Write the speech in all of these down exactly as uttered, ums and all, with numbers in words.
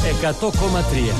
εκατό κόμμα τρία.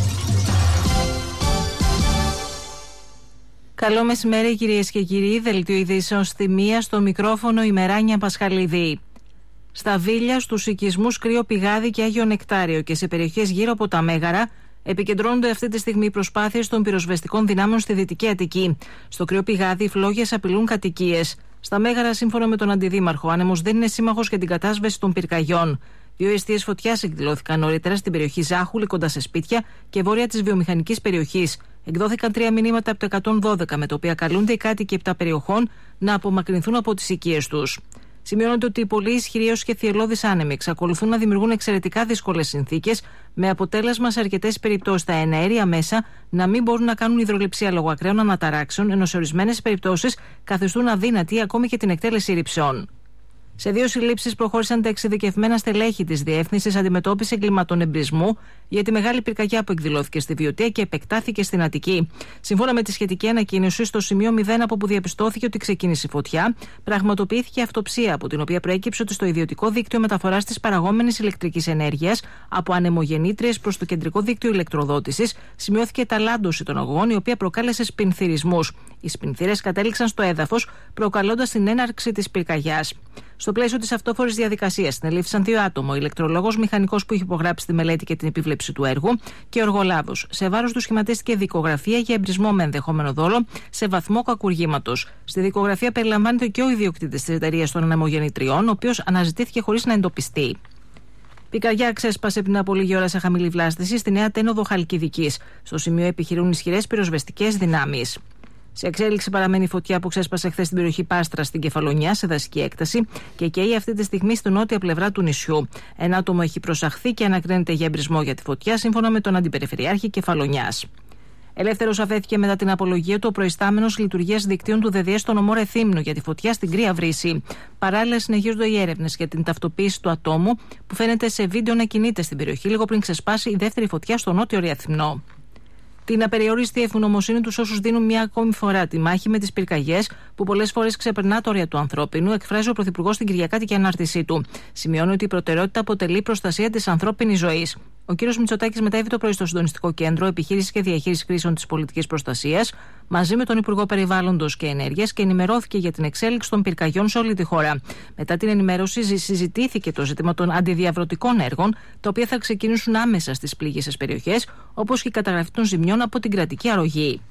Καλό μεσημέρι κυρίες και κύριοι, δελτίο ειδήσεων στη μία, στο μικρόφωνο η Μεράνια Πασχαλίδη. Στα Βίλια, στους οικισμούς Κρύο Πηγάδι και Άγιο Νεκτάριο και σε περιοχές γύρω από τα Μέγαρα επικεντρώνονται αυτή τη στιγμή οι προσπάθειες των πυροσβεστικών δυνάμεων στη Δυτική Αττική. Στο Κρύο Πηγάδι οι φλόγες απειλούν κατοικίες. Στα Μέγαρα, σύμφωνα με τον Αντιδήμαρχο, ο άνεμος δεν είναι σύμμαχος για την κατάσβεση των πυρκαγιών. Δύο εστίες φωτιάς εκδηλώθηκαν νωρίτερα στην περιοχή Ζάχουλη, κοντά σε σπίτια και βόρεια της βιομηχανικής περιοχής. Εκδόθηκαν τρία μηνύματα από το εκατόν δώδεκα, με τα οποία καλούνται οι κάτοικοι επτά περιοχών να απομακρυνθούν από τις οικίες τους. Σημειώνεται ότι οι πολύ ισχυροί έως και θυελλώδεις άνεμοι εξακολουθούν να δημιουργούν εξαιρετικά δύσκολες συνθήκες, με αποτέλεσμα σε αρκετές περιπτώσεις τα εναέρια μέσα να μην μπορούν να κάνουν υδρολειψία λόγω ακραίων αναταράξεων, ενώ σε ορισμένες περιπτώσεις καθιστούν αδύνατη ακόμη και την εκτέλεση ρήψεων. Σε δύο συλλήψεις προχώρησαν τα εξειδικευμένα στελέχη της Διεύθυνσης Αντιμετώπισης Εγκλημάτων Εμπρισμού για τη μεγάλη πυρκαγιά που εκδηλώθηκε στη Βιωτία και επεκτάθηκε στην Αττική. Σύμφωνα με τη σχετική ανακοίνωση, στο σημείο μηδέν από που διαπιστώθηκε ότι ξεκίνησε η φωτιά, πραγματοποιήθηκε αυτοψία, από την οποία προέκυψε ότι στο ιδιωτικό δίκτυο μεταφοράς της παραγόμενης ηλεκτρικής ενέργειας από ανεμογεννήτριες προς το κεντρικό δίκτυο ηλεκτροδότησης σημειώθηκε ταλάντωση των αγωγών, η οποία προκάλεσε σπινθυρισμούς. Οι σπινθύρες κατέληξαν στο έδαφος, προκαλώντας την έναρξη της πυρκαγιάς. Στο πλαίσιο της αυτόφορης διαδικασίας συνελήφθησαν δύο άτομα: ο ηλεκτρολόγος μηχανικός που είχε υπογράψει τη μελέτη και την επιβλέψη του έργου και ο εργολάβος. Σε βάρος του σχηματίστηκε δικογραφία για εμπρισμό με ενδεχόμενο δόλο σε βαθμό κακουργήματος. Στη δικογραφία περιλαμβάνεται και ο ιδιοκτήτης της εταιρείας των ανεμογεννητριών, ο οποίος αναζητήθηκε χωρίς να εντοπιστεί. Πυρκαγιά ξέσπασε πριν από λίγη ώρα σε χαμηλή βλάστηση στη Νέα Τένοδο Χαλκιδικής. Στο σημείο επιχειρούν ισχυρές πυροσβεστικές δυνάμεις. Σε εξέλιξη παραμένει η φωτιά που ξέσπασε χθες στην περιοχή Πάστρα στην Κεφαλονιά σε δασική έκταση και καίει αυτή τη στιγμή στην νότια πλευρά του νησιού. Ένα άτομο έχει προσαχθεί και ανακρίνεται για εμπρισμό για τη φωτιά, σύμφωνα με τον Αντιπεριφερειάρχη Κεφαλονιάς. Ελεύθερος αφέθηκε μετά την απολογία του ο προϊστάμενος λειτουργίας δικτύων του ΔΔΕ στον νομό Ρεθύμνου για τη φωτιά στην Κρύα Βρύση. Παράλληλα, συνεχίζονται οι έρευνες για την ταυτοποίηση του ατόμου που φαίνεται σε βίντεο να κινείται στην περιοχή λίγο πριν ξεσπάσει η δεύτερη φωτιά στο νότιο Ρεθύμνο. Την απεριόριστη ευγνωμοσύνη τους όσους δίνουν μια ακόμη φορά τη μάχη με τις πυρκαγιές που πολλές φορές ξεπερνά τα όρια του ανθρώπινου, εκφράζει ο Πρωθυπουργός στην Κυριακάτικη ανάρτησή του. Σημειώνει ότι η προτεραιότητα αποτελεί η προστασία της ανθρώπινης ζωής. Ο κ. Μητσοτάκης μετέβη το πρωί στο Συντονιστικό Κέντρο Επιχείρησης και Διαχείρισης Κρίσεων της Πολιτικής Προστασίας μαζί με τον Υπουργό Περιβάλλοντος και Ενέργειας και ενημερώθηκε για την εξέλιξη των πυρκαγιών σε όλη τη χώρα. Μετά την ενημέρωση, συζητήθηκε το ζήτημα των αντιδιαβρωτικών έργων, τα οποία θα ξεκινήσουν άμεσα στις πληγείσες περιοχές, όπως και η καταγραφή των ζημιών από την κρατική αρρωγή.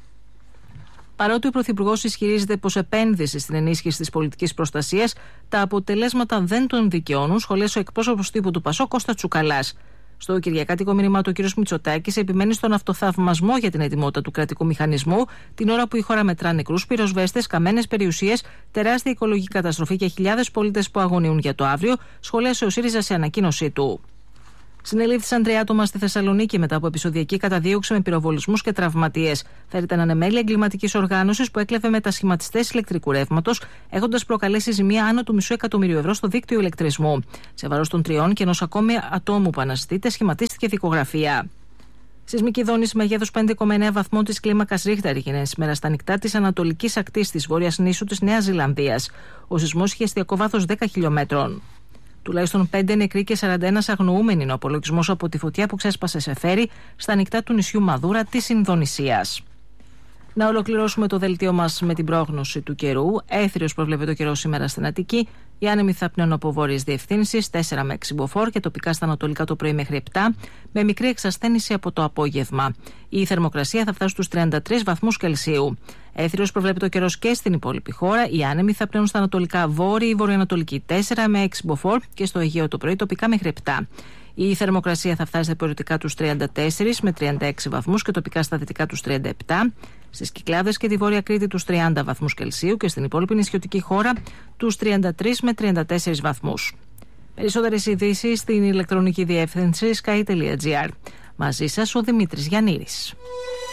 Παρότι ο Πρωθυπουργός ισχυρίζεται πως επένδυση στην ενίσχυση της πολιτικής προστασίας, τα αποτελέσματα δεν τον δικαιώνουν, σχολίασε ο εκπρόσωπος τύπου του Πασό Κώστα Τσουκαλάς. Στο κυριακάτικο μήνυμα του, ο κ. Μητσοτάκης επιμένει στον αυτοθαυμασμό για την ετοιμότητα του κρατικού μηχανισμού, την ώρα που η χώρα μετρά νεκρούς πυροσβέστες, καμένες περιουσίες, τεράστια οικολογική καταστροφή και χιλιάδες πολίτες που αγωνιούν για το αύριο, σχολίασε ο ΣΥΡΙΖΑ σε ανακοίνωσή του. Συνελήφθησαν τρία άτομα στη Θεσσαλονίκη μετά από επεισοδιακή καταδίωξη με πυροβολισμούς και τραυματίες. Φέρεται ανεμέλη εγκληματικής οργάνωσης που έκλεβε μετασχηματιστές ηλεκτρικού ρεύματος, έχοντας προκαλέσει ζημία άνω του μισού εκατομμυρίου ευρώ στο δίκτυο ηλεκτρισμού. Σε βάρος των τριών και ενός ακόμη ατόμου που αναζητείται, σχηματίστηκε δικογραφία. Σεισμική δόνηση μεγέθους πέντε κόμμα εννέα βαθμών της κλίμακας Ρίχτερ έγινε σήμερα στα νυχτά της ανατολικής ακτής της βόρειας νήσου της Νέας Ζηλανδίας. Ο σεισμός είχε εστιακό βάθος δέκα χιλιομέτρων. Τουλάχιστον πέντε νεκροί και σαράντα ένα αγνοούμενοι είναι ο απολογισμός από τη φωτιά που ξέσπασε σε φέρι στα νυχτά του νησιού Μαδούρα της Ινδονησίας. Να ολοκληρώσουμε το δελτίο μας με την πρόγνωση του καιρού. Έθριος προβλέπεται ο καιρός σήμερα στην Αττική. Οι άνεμοι θα πνέουν από βόρειες διευθύνσεις τέσσερα με έξι μποφόρ και τοπικά στα ανατολικά το πρωί μέχρι επτά, με μικρή εξασθένηση από το απόγευμα. Η θερμοκρασία θα φτάσει στους τριάντα τρεις βαθμούς Κελσίου. Έθριος προβλέπεται ο καιρός και στην υπόλοιπη χώρα. Οι άνεμοι θα πνέουν στα ανατολικά βόρειοι, βορειοανατολική τέσσερα με έξι μποφόρ και στο Αιγαίο το πρωί τοπικά μέχρι επτά. Η θερμοκρασία θα φτάσει στα περιοτικά τους τριάντα τέσσερα με τριάντα έξι βαθμούς και τοπικά στα δυτικά τους τριάντα επτά. Στις Κυκλάδες και τη Βόρεια Κρήτη τους τριάντα βαθμούς Κελσίου και στην υπόλοιπη νησιωτική χώρα τους τριάντα τρία με τριάντα τέσσερα βαθμούς. Περισσότερες ειδήσεις στην ηλεκτρονική διεύθυνση sky τελεία gr. Μαζί σας ο Δημήτρης Γιαννήρης.